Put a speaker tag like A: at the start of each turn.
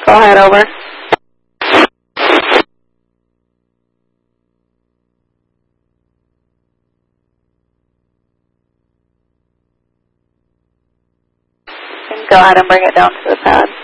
A: Go ahead, over. Go ahead and bring it down to the pad.